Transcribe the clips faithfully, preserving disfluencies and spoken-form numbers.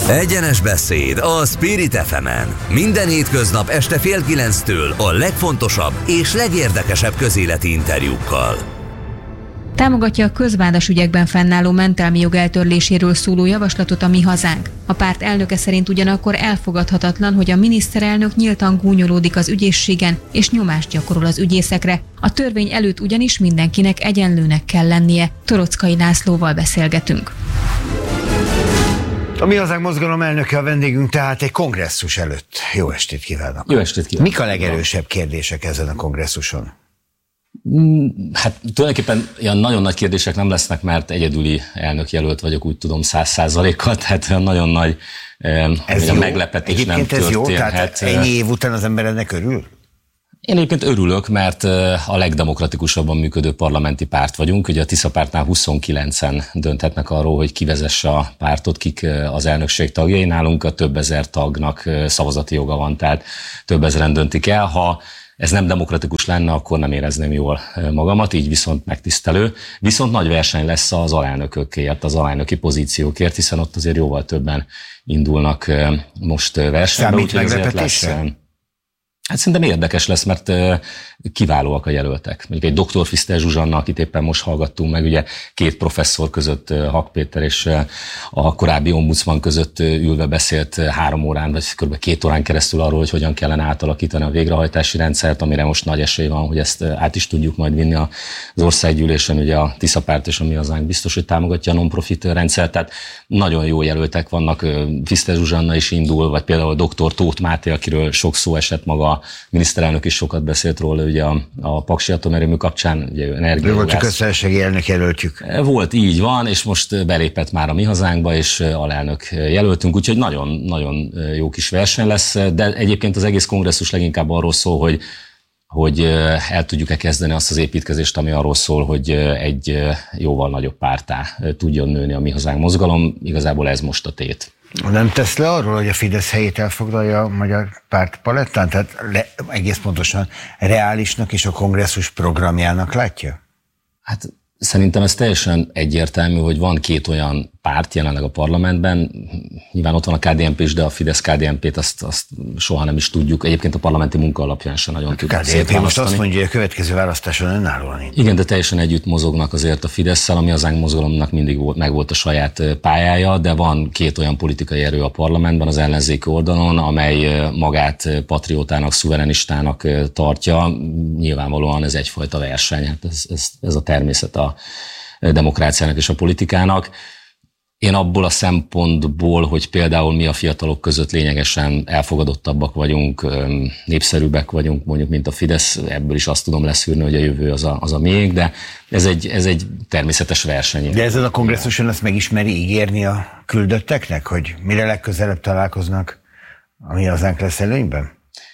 Egyenes beszéd a Spirit ef emen. Minden hétköznap este fél kilenctől a legfontosabb és legérdekesebb közéleti interjúkkal. Támogatja a közvádas ügyekben fennálló mentelmi jog eltörléséről szóló javaslatot a Mi Hazánk. A párt elnöke szerint ugyanakkor elfogadhatatlan, hogy a miniszterelnök nyíltan gúnyolódik az ügyészségen és nyomást gyakorol az ügyészekre. A törvény előtt ugyanis mindenkinek egyenlőnek kell lennie. Torockai Lászlóval beszélgetünk. A Mi Hazánk mozgalom elnöke a vendégünk, tehát egy kongresszus előtt. Jó estét kívánok! Jó estét kívánok! Mik a legerősebb kérdések ezen a kongresszuson? Hát tulajdonképpen ilyen nagyon nagy kérdések nem lesznek, mert egyedüli elnökjelölt vagyok, úgy tudom, száz százalékkal, tehát olyan nagyon nagy ez a meglepetés egyébként nem ez történhet. Jó? Tehát ennyi év után az ember ennek örül? Én egyébként örülök, mert a legdemokratikusabban működő parlamenti párt vagyunk. Ugye a Tisza pártnál huszonkilencen dönthetnek arról, hogy kivezesse a pártot, kik az elnökség tagjai. Nálunk a több ezer tagnak szavazati joga van, tehát több ezeren döntik el. Ha ez nem demokratikus lenne, akkor nem érezném jól magamat, így viszont megtisztelő. Viszont nagy verseny lesz az alelnökökért, az alelnöki pozíciókért, hiszen ott azért jóval többen indulnak most versenybe. Számít meglepetésre? Hát szerintem érdekes lesz, mert kiválóak a jelöltek. Mondjuk egy doktor Fiszter Zsuzsanna, akit éppen most hallgattunk meg, ugye két professzor között, Hak Péter és a korábbi ombudsman között ülve beszélt három órán, vagy kb. két órán keresztül arról, hogy hogyan kellene átalakítani a végrehajtási rendszert, amire most nagy esély van, hogy ezt át is tudjuk majd vinni az országgyűlésen. Ugye a Tisza párt és a Mi Hazánk biztos, hogy támogatja a non-profit rendszert, tehát nagyon jó jelöltek vannak. Fiszter Zsuzsanna is indul, vagy például a doktor Tóth Máté, akiről sok szó esett, maga a miniszterelnök is sokat beszélt róla, ugye a, a paksi atomerőmű kapcsán, ugye energiajogász. Volt a köztársasági elnök jelöltjük. Volt, így van, és most belépett már a Mi Hazánkba, és alelnök jelöltünk, úgyhogy nagyon-nagyon jó kis verseny lesz, de egyébként az egész kongresszus leginkább arról szól, hogy hogy el tudjuk-e kezdeni azt az építkezést, ami arról szól, hogy egy jóval nagyobb párttá tudjon nőni a Mi Hazánk mozgalom. Igazából ez most a tét. Nem tesz le arról, hogy a Fidesz helyét elfoglalja a magyar párt palettán? Tehát le, egész pontosan reálisnak és a kongresszus programjának látja? Hát szerintem ez teljesen egyértelmű, hogy van két olyan párt jelenleg a parlamentben. Nyilván ott van a ká dé en pé is, de a Fidesz-ká dé en pét azt, azt soha nem is tudjuk. Egyébként a parlamenti munka alapján sem nagyon tudjuk szétválasztani. ká dé en pé most azt mondja, hogy a következő választáson önállóan indul. Igen, de teljesen együtt mozognak azért a Fidesz-szel, ami az ánk mozgalomnak mindig volt, meg volt a saját pályája, de van két olyan politikai erő a parlamentben, az ellenzéki oldalon, amely magát patriótának, szuverenistának tartja. Nyilvánvalóan ez egyfajta verseny, hát ez, ez, ez a természet a demokráciának és a politikának. Én abból a szempontból, hogy például mi a fiatalok között lényegesen elfogadottabbak vagyunk, népszerűbbek vagyunk, mondjuk, mint a Fidesz, ebből is azt tudom leszűrni, hogy a jövő az a, az a miénk, de ez egy, ez egy természetes verseny. De ezen a kongresszuson ezt megismeri ígérni a küldötteknek, hogy mire legközelebb találkoznak, a Mi Hazánk lesz előnyben?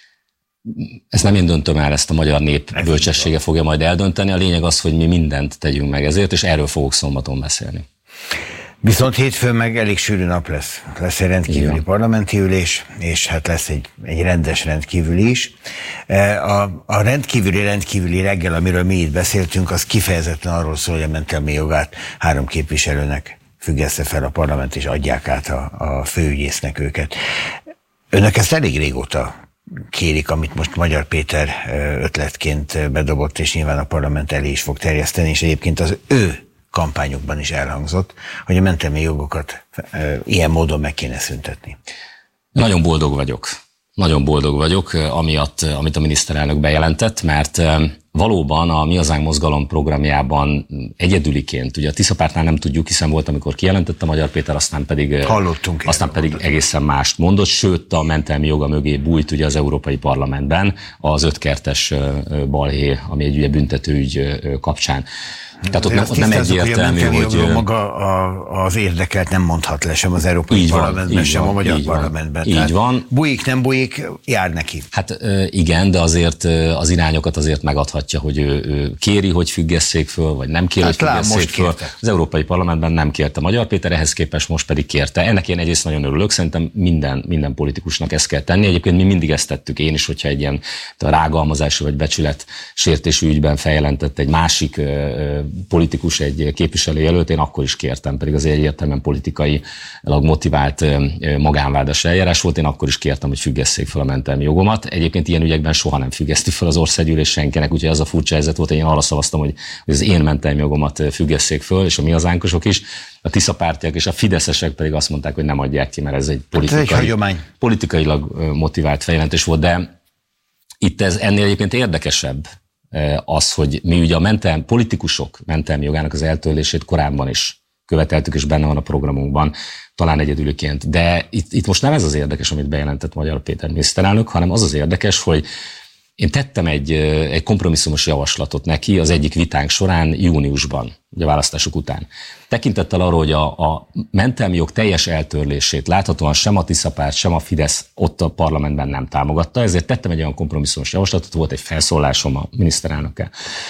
Ezt nem én döntöm el, ezt a magyar nép bölcsessége fogja majd eldönteni. A lényeg az, hogy mi mindent tegyünk meg ezért, és erről fogok szombaton beszélni. Viszont hétfőn meg elég sűrű nap lesz. Lesz egy rendkívüli Igen. parlamenti ülés, és hát lesz egy, egy rendes rendkívüli is. A, a rendkívüli rendkívüli reggel, amiről mi itt beszéltünk, az kifejezetten arról szól, hogy a mentelmi jogát három képviselőnek függeszte fel a parlament, és adják át a, a főügyésznek őket. Önök ezt elég régóta kérik, amit most Magyar Péter ötletként bedobott, és nyilván a parlament elé is fog terjeszteni, és egyébként az ő kampányokban is elhangzott, hogy a mentelmi jogokat e, ilyen módon meg kéne szüntetni. Nagyon boldog vagyok. Nagyon boldog vagyok, amiatt, amit a miniszterelnök bejelentett, mert valóban a Mi Hazánk mozgalom programjában egyedüliként, ugye a Tisza pártnál nem tudjuk, hiszen volt, amikor kijelentette Magyar Péter, aztán pedig, Hallottunk aztán pedig egészen mást mondott, sőt a mentelmi joga mögé bújt ugye az Európai Parlamentben az ötkertes balhé, ami egy ugye büntetőügy kapcsán. Tehát ott, ott nem egyértelmű, hogy... hogy maga a, az érdekelt nem mondhat le sem az Európai Parlamentben, sem van, a Magyar Parlamentben. Így van. Bujik, nem bujik, jár neki. Hát igen, de azért az irányokat azért megadhatja, hogy ő, ő kéri, hogy függesszék föl, vagy nem kéri, hát hogy függesszék föl. Kérte. Az Európai Parlamentben nem kérte Magyar Péter, ehhez képest most pedig kérte. Ennek én egyrészt nagyon örülök, szerintem minden, minden politikusnak ezt kell tenni. Egyébként mi mindig ezt tettük, én is, hogyha egy ilyen rágalmazási vagy becsület sértésű ügyben feljelentett egy másik politikus, egy képviselőjelölt, én akkor is kértem, pedig az egyértelműen politikailag motivált magánvádas eljárás volt, én akkor is kértem, hogy függesszék fel a mentelmi jogomat. Egyébként ilyen ügyekben soha nem függeszti fel az országgyűlés senkinek, úgyhogy az a furcsa helyzet volt, hogy én arra szavaztam, hogy az én mentelmi jogomat függesszék föl, és a mi hazánkosok is. A Tisza pártiak és a fideszesek pedig azt mondták, hogy nem adják ki, mert ez egy politikai, egy politikailag motivált feljelentés volt, de itt ez ennél egyébként érdekesebb az, hogy mi ugye a mentelmi, politikusok mentelmi jogának az eltörlését korábban is követeltük, és benne van a programunkban, talán egyedüliként. De itt, itt most nem ez az érdekes, amit bejelentett Magyar Péter miniszterelnök, hanem az az érdekes, hogy én tettem egy, egy kompromisszumos javaslatot neki az egyik vitánk során júniusban, ugye a választások után. Tekintettel arra, hogy a, a mentelmi jog teljes eltörlését láthatóan sem a Tisza párt, sem a Fidesz ott a parlamentben nem támogatta, ezért tettem egy olyan kompromisszumos javaslatot, volt egy felszólásom a miniszterelnökkel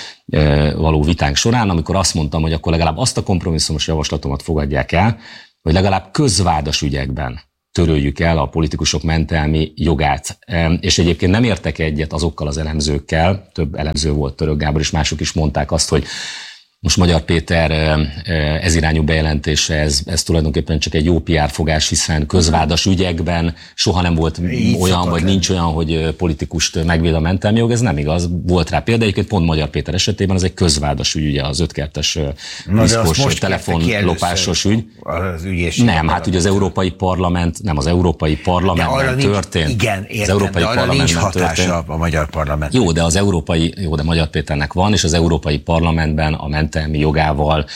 való vitánk során, amikor azt mondtam, hogy akkor legalább azt a kompromisszumos javaslatomat fogadják el, hogy legalább közvádas ügyekben töröljük el a politikusok mentelmi jogát. És egyébként nem értek egyet azokkal az elemzőkkel, több elemző volt, Török Gábor és mások is mondták azt, hogy most Magyar Péter ez irányú bejelentése, ez, ez tulajdonképpen csak egy jó pé er fogás, hiszen közvádas ügyekben soha nem volt így olyan, vagy lenni. Nincs olyan, hogy politikust megvéd a mentelmi jog, ez nem igaz. Volt rá példa, egyébként pont Magyar Péter esetében az egy közvádas ügy, ugye az ötkertes diszkos telefonlopásos ügy. Az nem, hát ugye az Európai Parlament, nem az Európai Parlamentben történt. Igen, értem, az Európai de arra nincs hatása a Magyar Parlament. Jó, de az Európai, jó, de Magyar Péternek van, és az Európai Parlamentben a mentelmi jogával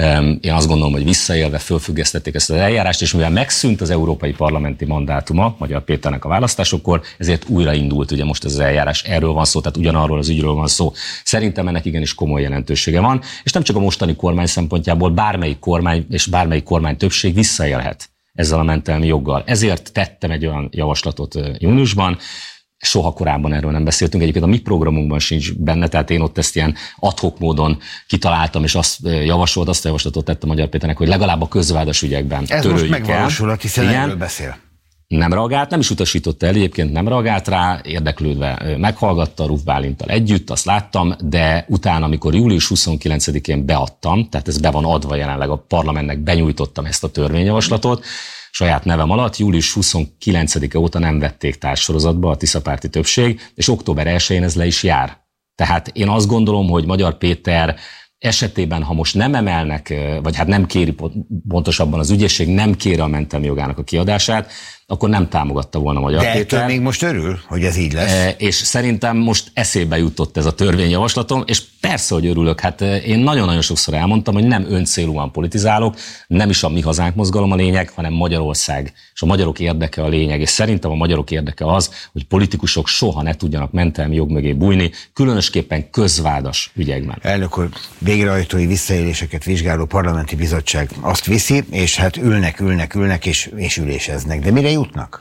én azt gondolom, hogy visszaélve fölfüggesztették ezt az eljárást, és mivel megszűnt az európai parlamenti mandátuma Magyar Péternek a választásokkor, ezért újraindult ugye most ez az eljárás. Erről van szó, tehát ugyanarról az ügyről van szó. Szerintem ennek igenis komoly jelentősége van, és nem csak a mostani kormány szempontjából, bármelyik kormány és bármelyik kormány többség visszaélhet ezzel a mentelmi joggal. Ezért tettem egy olyan javaslatot júniusban, soha korábban erről nem beszéltünk, egyébként a mi programunkban sincs benne, tehát én ott ezt ilyen ad hoc módon kitaláltam, és azt javasolt, azt a javaslatot tette Magyar Péternek, hogy legalább a közvádas ügyekben ez töröljük most megvalósulhat, hiszen igen, erről beszél. Nem reagált, nem is utasította el, egyébként nem reagált rá, érdeklődve meghallgatta Ruf Bálinttal együtt, azt láttam, de utána, amikor július huszonkilencedikén beadtam, tehát ez be van adva jelenleg a parlamentnek, benyújtottam ezt a törvényjavaslatot, saját nevem alatt, július huszonkilencedike óta nem vették társsorozatba a tiszapárti többség, és október elsején ez le is jár. Tehát én azt gondolom, hogy Magyar Péter esetében, ha most nem emelnek, vagy hát nem kéri, pontosabban az ügyészség nem kéri a mentelmi jogának a kiadását, akkor nem támogatta volna Magyar De Péter. De még most örül, hogy ez így lesz. E, és szerintem most eszébe jutott ez a törvényjavaslatom, és persze, hogy örülök. Hát én nagyon-nagyon sokszor elmondtam, hogy nem öncélúan politizálok, nem is a Mi Hazánk mozgalom a lényeg, hanem Magyarország, és a magyarok érdeke a lényeg, és szerintem a magyarok érdeke az, hogy politikusok soha ne tudjanak mentelmi jog mögé bújni, különösképpen közvádas ügyekben. Elnök úr, végrehajtói visszaéléseket vizsgáló parlamenti bizottság azt viszi, és hát ülnek, ülnek, ülnek, és, és üléseznek. De mire jutnak?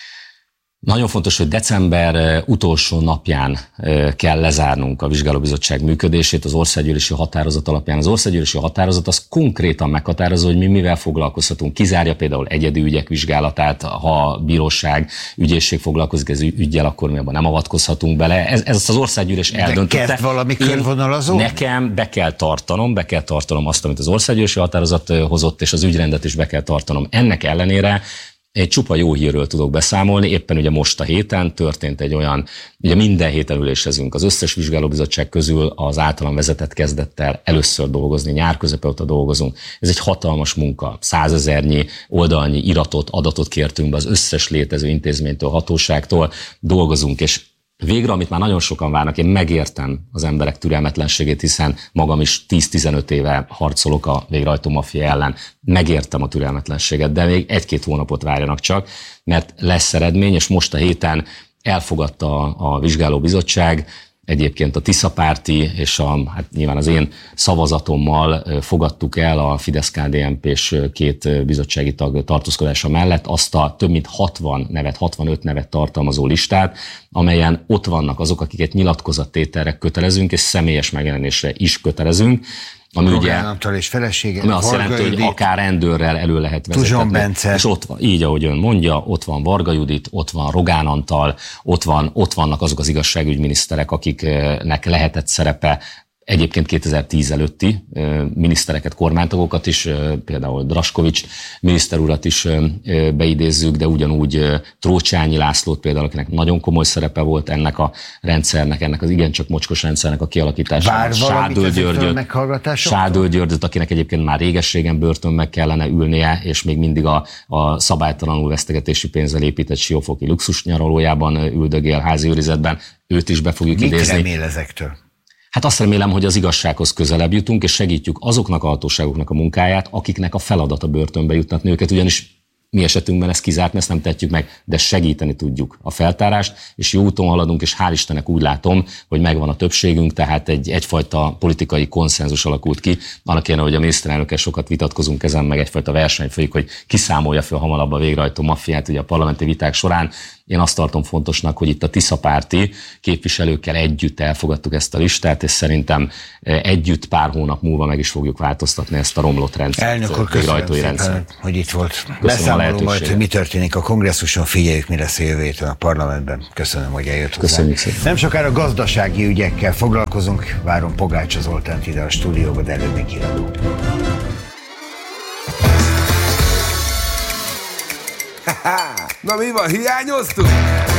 Nagyon fontos, hogy december utolsó napján kell lezárnunk a vizsgálóbizottság működését az országgyűlési határozat alapján. Az országgyűlési határozat az konkrétan meghatározza, hogy mi mivel foglalkozhatunk. Kizárja például egyedi ügyek vizsgálatát, ha bíróság, ügyészség foglalkozik ez üggyel, akkor mi abban nem avatkozhatunk bele. Ez, ez az országgyűlés eldöntötte. De kezd valami körvonalazó? Nekem be kell tartanom, be kell tartanom azt, amit az országgyűlési határozat hozott, és az ügyrendet is be kell tartanom. Ennek ellenére egy csupa jó hírről tudok beszámolni, éppen ugye most a héten történt egy olyan, ugye minden héten ülésezünk, az összes vizsgálóbizottság közül az általam vezetett kezdett el először dolgozni, nyár közepe óta dolgozunk. Ez egy hatalmas munka, százezernyi oldalnyi iratot, adatot kértünk be az összes létező intézménytől, hatóságtól, dolgozunk, és végre, amit már nagyon sokan várnak, én megértem az emberek türelmetlenségét, hiszen magam is tíz-tizenöt éve harcolok a végrehajtó maffia ellen. Megértem a türelmetlenséget, de még egy-két hónapot várjanak csak, mert lesz eredmény, és most a héten elfogadta a, a vizsgálóbizottság, egyébként a Tiszapárti és a, hát nyilván az én szavazatommal fogadtuk el a Fidesz-ká dé en pés két bizottsági tag tartózkodása mellett azt a több mint hatvan nevet, hatvanöt nevet tartalmazó listát, amelyen ott vannak azok, akiket nyilatkozattételre kötelezünk, és személyes megjelenésre is kötelezünk. Ami ugye, és felesége, ami azt jelenti, hogy akár rendőrrel elő lehet vezetni. És ott van, így ahogy ön mondja, ott van Varga Judit, ott van Rogán Antal, ott, van, ott vannak azok az igazságügyminiszterek, akiknek lehetett szerepe egyébként kétezer-tíz előtti minisztereket, kormánytagokat is, például Draskovics miniszter urat is beidézzük, de ugyanúgy Trócsányi Lászlót például, akinek nagyon komoly szerepe volt ennek a rendszernek, ennek az igencsak mocskos rendszernek a kialakításában. Sádöl Györgyöt, Sádöl Györgyöt, akinek egyébként már réges-régen börtönbe kellene ülnie, és még mindig a, a szabálytalanul vesztegetési pénzzel épített siófoki luxusnyaralójában üldögél házi őrizetben. Őt is be fogjuk Mit idézni. Mit remél ezektől? Hát azt remélem, hogy az igazsághoz közelebb jutunk, és segítjük azoknak a hatóságoknak a munkáját, akiknek a feladata börtönbe juttatni őket, ugyanis mi esetünkben ezt kizártni, ezt nem tehetjük meg, de segíteni tudjuk a feltárást, és jó úton haladunk, és hál' Istennek úgy látom, hogy megvan a többségünk, tehát egy, egyfajta politikai konszenzus alakult ki. Annak ilyen, hogy a miniszterelnökkel sokat vitatkozunk ezen, meg egyfajta verseny folyik, hogy kiszámolja fel hamarabb a végrehajtó maffiát ugye a parlamenti viták során. Én azt tartom fontosnak, hogy itt a Tisza-párti képviselőkkel együtt elfogadtuk ezt a listát, és szerintem együtt pár hónap múlva meg is fogjuk változtatni ezt a romlott rendszert. Elnök úr, köszönöm szépen, rendszert. Hogy itt volt. Beszámolom majd, hogy mi történik a kongresszuson, figyeljük, mi lesz a jövő héten a parlamentben. Köszönöm, hogy eljött hozzá. Köszönjük szépen. Nem sokára gazdasági ügyekkel foglalkozunk. Várom Pogácsa Zoltánt ide a stúdióba, de előbb még híradó. Na mi van, hiányoztunk?